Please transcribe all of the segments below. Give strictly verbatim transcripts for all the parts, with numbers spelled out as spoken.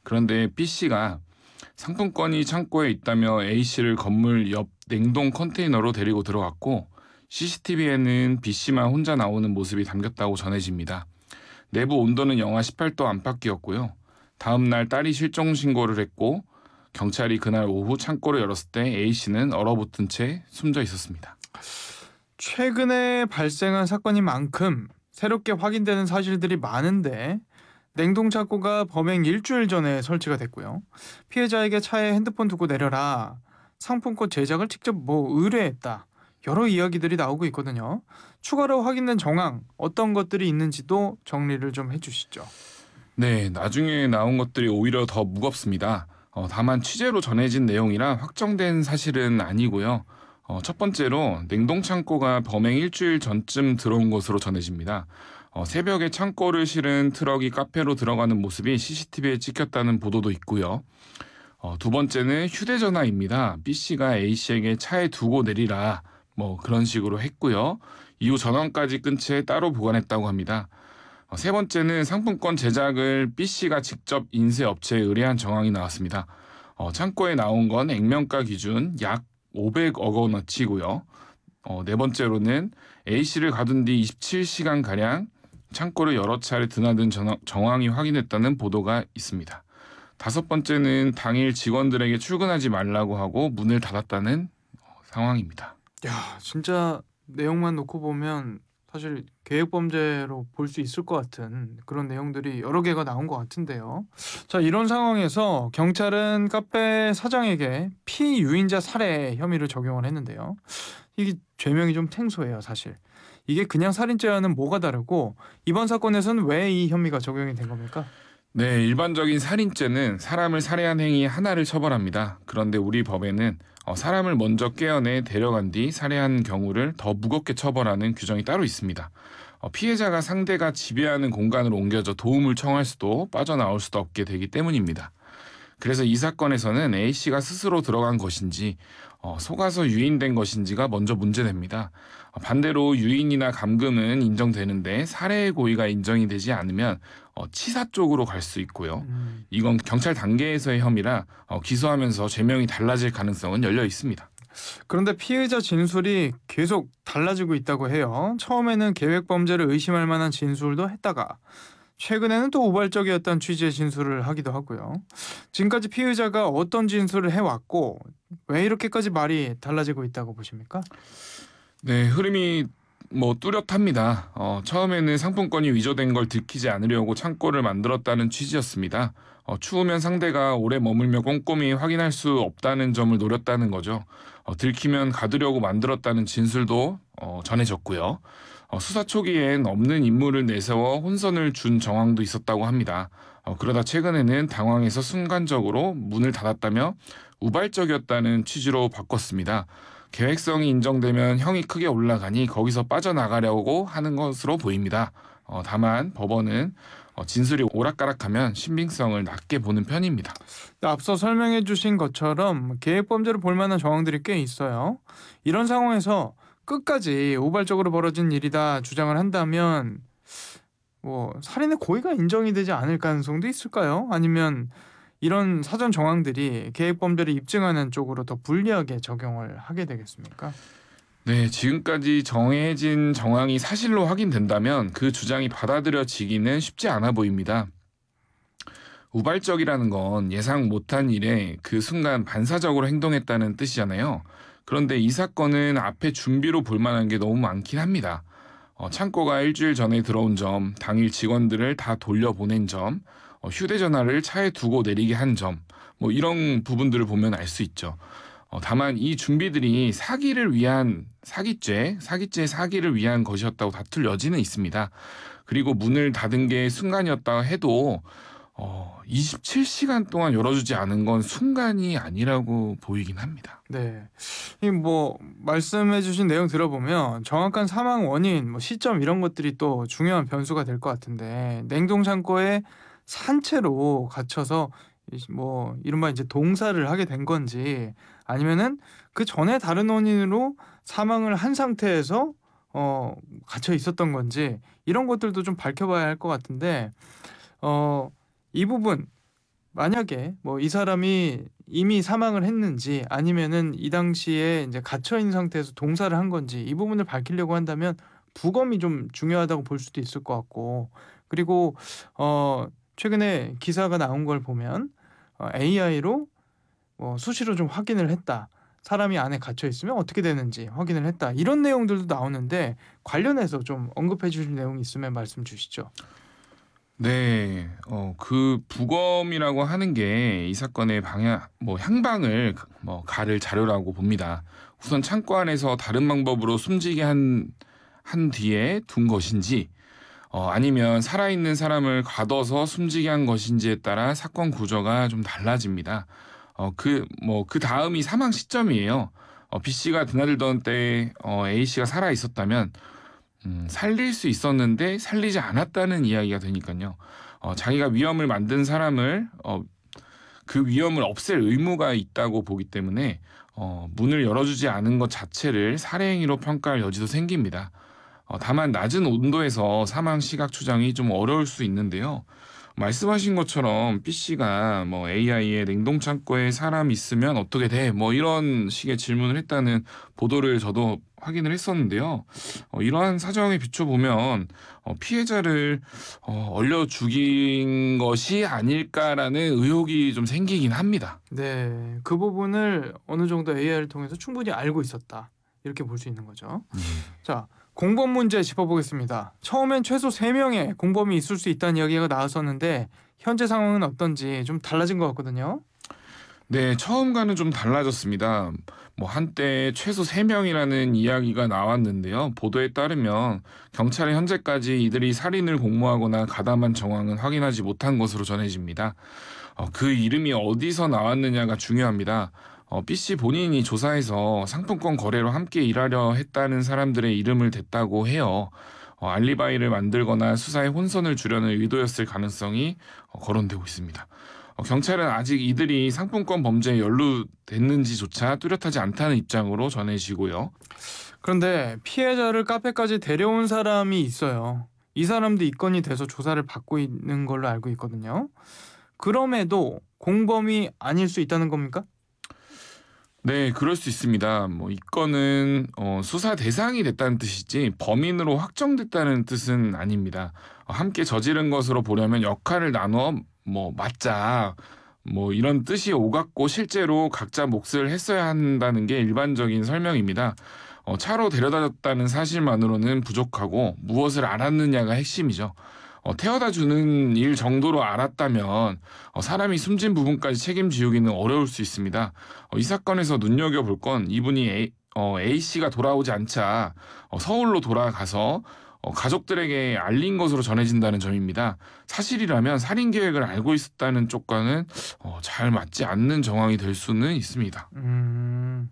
그런데 B씨가 상품권이 창고에 있다며 A씨를 건물 옆 냉동 컨테이너로 데리고 들어갔고 씨씨티비에는 B씨만 혼자 나오는 모습이 담겼다고 전해집니다. 내부 온도는 영하 십팔 도 안팎이었고요. 다음 날 딸이 실종 신고를 했고 경찰이 그날 오후 창고를 열었을 때 A씨는 얼어붙은 채 숨져 있었습니다. 최근에 발생한 사건인 만큼 새롭게 확인되는 사실들이 많은데 냉동창고가 범행 일주일 전에 설치가 됐고요. 피해자에게 차에 핸드폰 두고 내려라, 상품권 제작을 직접 뭐 의뢰했다, 여러 이야기들이 나오고 있거든요. 추가로 확인된 정황 어떤 것들이 있는지도 정리를 좀 해주시죠. 네, 나중에 나온 것들이 오히려 더 무겁습니다. 어, 다만 취재로 전해진 내용이라 확정된 사실은 아니고요. 어, 첫 번째로 냉동창고가 범행 일주일 전쯤 들어온 것으로 전해집니다. 어, 새벽에 창고를 실은 트럭이 카페로 들어가는 모습이 씨씨티비에 찍혔다는 보도도 있고요. 어, 두 번째는 휴대전화입니다. B씨가 A씨에게 차에 두고 내리라 뭐 그런 식으로 했고요. 이후 전원까지 끈 채 따로 보관했다고 합니다. 어, 세 번째는 상품권 제작을 B씨가 직접 인쇄업체에 의뢰한 정황이 나왔습니다. 어, 창고에 나온 건 액면가 기준 약 오백억 원어치고요. 어, 네 번째로는 A씨를 가둔 뒤 이십칠 시간가량 창고를 여러 차례 드나든 전- 정황이 확인됐다는 보도가 있습니다. 다섯 번째는 당일 직원들에게 출근하지 말라고 하고 문을 닫았다는 어, 상황입니다. 야, 진짜 내용만 놓고 보면 사실 계획범죄로 볼 수 있을 것 같은 그런 내용들이 여러 개가 나온 것 같은데요. 자, 이런 상황에서 경찰은 카페 사장에게 피유인자 살해 혐의를 적용을 했는데요. 이게 죄명이 좀 생소해요, 사실. 이게 그냥 살인죄와는 뭐가 다르고 이번 사건에서는 왜 이 혐의가 적용이 된 겁니까? 네, 일반적인 살인죄는 사람을 살해한 행위 하나를 처벌합니다. 그런데 우리 법에는 어, 사람을 먼저 깨어내 데려간 뒤 살해한 경우를 더 무겁게 처벌하는 규정이 따로 있습니다. 어, 피해자가 상대가 지배하는 공간으로 옮겨져 도움을 청할 수도 빠져나올 수도 없게 되기 때문입니다. 그래서 이 사건에서는 A씨가 스스로 들어간 것인지 어, 속아서 유인된 것인지가 먼저 문제됩니다. 어, 반대로 유인이나 감금은 인정되는데 살해의 고의가 인정이 되지 않으면 어, 치사 쪽으로 갈 수 있고요. 음. 이건 경찰 단계에서의 혐의라 어, 기소하면서 죄명이 달라질 가능성은 열려 있습니다. 그런데 피해자 진술이 계속 달라지고 있다고 해요. 처음에는 계획범죄를 의심할 만한 진술도 했다가 최근에는 또 우발적이었던 취지의 진술을 하기도 하고요. 지금까지 피의자가 어떤 진술을 해왔고 왜 이렇게까지 말이 달라지고 있다고 보십니까? 네, 흐름이 뭐 뚜렷합니다. 어, 처음에는 상품권이 위조된 걸 들키지 않으려고 창고를 만들었다는 취지였습니다. 어, 추우면 상대가 오래 머물며 꼼꼼히 확인할 수 없다는 점을 노렸다는 거죠. 어, 들키면 가두려고 만들었다는 진술도 어, 전해졌고요. 어, 수사 초기엔 없는 인물을 내세워 혼선을 준 정황도 있었다고 합니다. 어, 그러다 최근에는 당황해서 순간적으로 문을 닫았다며 우발적이었다는 취지로 바꿨습니다. 계획성이 인정되면 형이 크게 올라가니 거기서 빠져나가려고 하는 것으로 보입니다. 어, 다만 법원은 어, 진술이 오락가락하면 신빙성을 낮게 보는 편입니다. 앞서 설명해 주신 것처럼 계획범죄를 볼 만한 정황들이 꽤 있어요. 이런 상황에서 끝까지 우발적으로 벌어진 일이다 주장을 한다면 뭐 살인의 고의가 인정이 되지 않을 가능성도 있을까요? 아니면 이런 사전 정황들이 계획범죄를 입증하는 쪽으로 더 불리하게 적용을 하게 되겠습니까? 네, 지금까지 정해진 정황이 사실로 확인된다면 그 주장이 받아들여지기는 쉽지 않아 보입니다. 우발적이라는 건 예상 못한 일에 그 순간 반사적으로 행동했다는 뜻이잖아요. 그런데 이 사건은 앞에 준비로 볼 만한 게 너무 많긴 합니다. 어, 창고가 일주일 전에 들어온 점, 당일 직원들을 다 돌려보낸 점, 어, 휴대전화를 차에 두고 내리게 한 점, 뭐 이런 부분들을 보면 알 수 있죠. 어, 다만 이 준비들이 사기를 위한 사기죄, 사기죄 사기를 위한 것이었다고 다툴 여지는 있습니다. 그리고 문을 닫은 게 순간이었다 해도 어, 이십칠 시간 동안 열어주지 않은 건 순간이 아니라고 보이긴 합니다. 네. 이 뭐 말씀해 주신 내용 들어보면 정확한 사망 원인, 뭐 시점 이런 것들이 또 중요한 변수가 될 것 같은데 냉동 창고에 산채로 갇혀서 이 뭐 이른바 이제 동사를 하게 된 건지 아니면은 그 전에 다른 원인으로 사망을 한 상태에서 어 갇혀 있었던 건지 이런 것들도 좀 밝혀봐야 할 것 같은데 어 이 부분 만약에 뭐 이 사람이 이미 사망을 했는지 아니면은 이 당시에 이제 갇혀 있는 상태에서 동사를 한 건지 이 부분을 밝히려고 한다면 부검이 좀 중요하다고 볼 수도 있을 것 같고 그리고 어 최근에 기사가 나온 걸 보면 어 에이아이로 뭐 수시로 좀 확인을 했다. 사람이 안에 갇혀 있으면 어떻게 되는지 확인을 했다. 이런 내용들도 나오는데 관련해서 좀 언급해 주실 내용이 있으면 말씀 주시죠. 네. 어 그 부검이라고 하는 게 이 사건의 방향 뭐 향방을 뭐 가를 자료라고 봅니다. 우선 창고 안에서 다른 방법으로 숨지게 한 한 뒤에 둔 것인지 어 아니면 살아있는 사람을 가둬서 숨지게 한 것인지에 따라 사건 구조가 좀 달라집니다. 어 그 뭐 그다음이 사망 시점이에요. 어 B 씨가 드나들던 때에 어 A 씨가 살아 있었다면 음 살릴 수 있었는데 살리지 않았다는 이야기가 되니깐요. 어 자기가 위험을 만든 사람을 어 그 위험을 없앨 의무가 있다고 보기 때문에 어 문을 열어주지 않은 것 자체를 살해 행위로 평가할 여지도 생깁니다. 어 다만 낮은 온도에서 사망 시각 추정이 좀 어려울 수 있는데요. 말씀하신 것처럼 B 씨가 뭐 에이아이의 냉동 창고에 사람 있으면 어떻게 돼? 뭐 이런 식의 질문을 했다는 보도를 저도 확인을 했었는데요. 어 이러한 사정에 비춰보면 어 피해자를 어 얼려 죽인 것이 아닐까라는 의혹이 좀 생기긴 합니다. 네. 그 부분을 어느 정도 에이아이를 통해서 충분히 알고 있었다. 이렇게 볼 수 있는 거죠. 예. 자, 공범 문제 짚어보겠습니다. 처음엔 최소 세 명의 공범이 있을 수 있다는 이야기가 나왔었는데 현재 상황은 어떤지 좀 달라진 것 같거든요. 네, 처음과는 좀 달라졌습니다. 뭐 한때 최소 세 명이라는 이야기가 나왔는데요. 보도에 따르면 경찰은 현재까지 이들이 살인을 공모하거나 가담한 정황은 확인하지 못한 것으로 전해집니다. 어, 그 이름이 어디서 나왔느냐가 중요합니다. 어, B 씨 본인이 조사해서 상품권 거래로 함께 일하려 했다는 사람들의 이름을 댔다고 해요. 어, 알리바이를 만들거나 수사에 혼선을 주려는 의도였을 가능성이 어, 거론되고 있습니다. 어, 경찰은 아직 이들이 상품권 범죄에 연루됐는지조차 뚜렷하지 않다는 입장으로 전해지고요. 그런데 피해자를 카페까지 데려온 사람이 있어요. 이 사람도 입건이 돼서 조사를 받고 있는 걸로 알고 있거든요. 그럼에도 공범이 아닐 수 있다는 겁니까? 네, 그럴 수 있습니다. 뭐 이 건은 어, 수사 대상이 됐다는 뜻이지 범인으로 확정됐다는 뜻은 아닙니다. 어, 함께 저지른 것으로 보려면 역할을 나눠 뭐 맞자 뭐 이런 뜻이 오갔고 실제로 각자 몫을 했어야 한다는 게 일반적인 설명입니다. 어, 차로 데려다줬다는 사실만으로는 부족하고 무엇을 알았느냐가 핵심이죠. 어, 태워다 주는 일 정도로 알았다면 어, 사람이 숨진 부분까지 책임지우기는 어려울 수 있습니다. 어, 이 사건에서 눈여겨볼 건 이분이 A, 어, A 씨가 돌아오지 않자 어, 서울로 돌아가서 어, 가족들에게 알린 것으로 전해진다는 점입니다. 사실이라면 살인 계획을 알고 있었다는 쪽과는 어, 잘 맞지 않는 정황이 될 수는 있습니다. 음,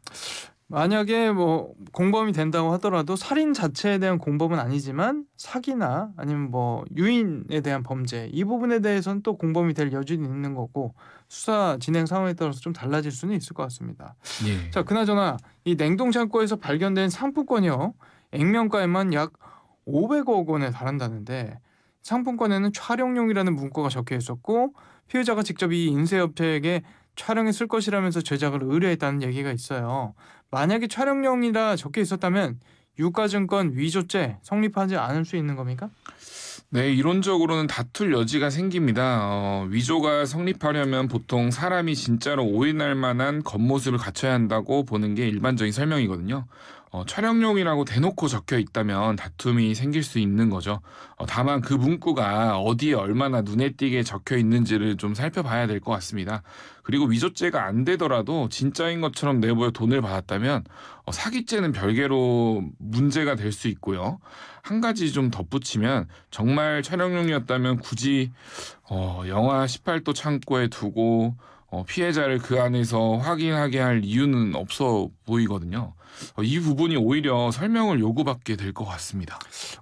만약에 뭐 공범이 된다고 하더라도 살인 자체에 대한 공범은 아니지만 사기나 아니면 뭐 유인에 대한 범죄 이 부분에 대해서는 또 공범이 될 여지는 있는 거고 수사 진행 상황에 따라서 좀 달라질 수는 있을 것 같습니다. 예. 자, 그나저나 이 냉동 창고에서 발견된 상품권이요. 액면가에만 약 오백억 원에 달한다는데 상품권에는 촬영용이라는 문구가 적혀 있었고 피해자가 직접 이 인쇄업체에게 촬영에 쓸 것이라면서 제작을 의뢰했다는 얘기가 있어요. 만약에 촬영용이라 적혀 있었다면 유가증권 위조죄 성립하지 않을 수 있는 겁니까? 네, 이론적으로는 다툴 여지가 생깁니다. 어, 위조가 성립하려면 보통 사람이 진짜로 오인할 만한 겉모습을 갖춰야 한다고 보는 게 일반적인 설명이거든요. 어, 촬영용이라고 대놓고 적혀 있다면 다툼이 생길 수 있는 거죠. 어, 다만 그 문구가 어디에 얼마나 눈에 띄게 적혀 있는지를 좀 살펴봐야 될 것 같습니다. 그리고 위조죄가 안 되더라도 진짜인 것처럼 내보여 돈을 받았다면 어, 사기죄는 별개로 문제가 될 수 있고요. 한 가지 좀 덧붙이면 정말 촬영용이었다면 굳이 어, 영하 십팔 도 창고에 두고 어, 피해자를 그 안에서 확인하게 할 이유는 없어 보이거든요. 어, 이 부분이 오히려 설명을 요구받게 될 것 같습니다.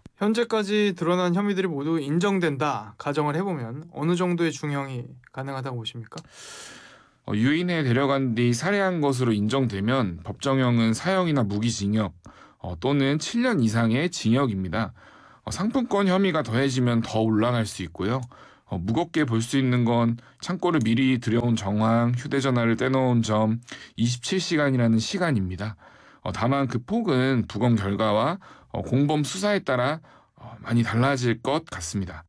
현재까지 드러난 혐의들이 모두 인정된다 가정을 해보면 어느 정도의 중형이 가능하다고 보십니까? 어, 유인해 데려간 뒤 살해한 것으로 인정되면 법정형은 사형이나 무기징역 어, 또는 칠 년 이상의 징역입니다. 어, 상품권 혐의가 더해지면 더 올라갈 수 있고요. 어, 무겁게 볼 수 있는 건 창고를 미리 들여온 정황, 휴대전화를 떼놓은 점, 이십칠 시간이라는 시간입니다. 어, 다만 그 폭은 부검 결과와 어, 공범 수사에 따라 어, 많이 달라질 것 같습니다.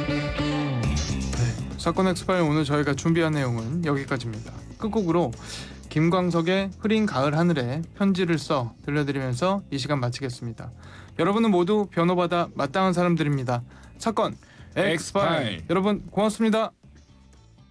네, 사건 엑스파일 오늘 저희가 준비한 내용은 여기까지입니다. 끝곡으로 김광석의 흐린 가을 하늘에 편지를 써 들려드리면서 이 시간 마치겠습니다. 여러분은 모두 변호받아 마땅한 사람들입니다. 사건 엑스파일 엑스파일. 여러분 고맙습니다.